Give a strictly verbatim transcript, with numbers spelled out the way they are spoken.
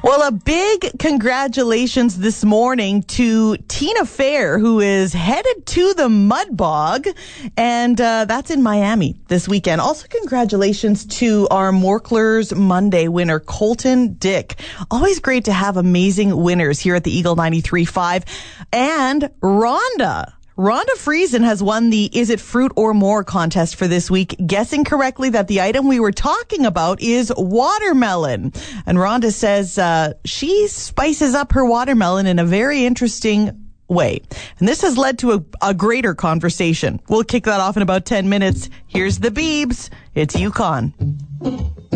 Well, a big congratulations this morning to Tina Fair, who is headed to the Mud Bog, and uh, that's in Miami this weekend. Also, congratulations to our Morklers Monday winner, Colton Dick. Always great to have amazing winners here at the Eagle ninety-three point five. And Rhonda. Rhonda Friesen has won the Is It Fruit or More contest for this week, guessing correctly that the item we were talking about is watermelon. And Rhonda says uh, she spices up her watermelon in a very interesting way. And this has led to a, a greater conversation. We'll kick that off in about ten minutes. Here's the Beebs. It's Yukon.